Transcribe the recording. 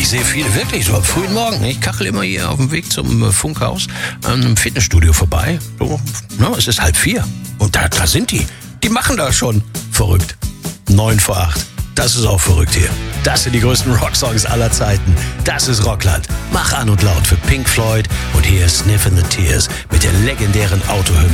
Ich sehe viele wirklich so am frühen Morgen. Ich kachel immer hier auf dem Weg zum Funkhaus an einem Fitnessstudio vorbei. So, es ist 3:30. Und da sind die. Die machen das schon. Verrückt. 7:45. Das ist auch verrückt hier. Das sind die größten Rocksongs aller Zeiten. Das ist Rockland. Mach an und laut für Pink Floyd. Und hier ist Sniff in the Tears mit der legendären Autohymne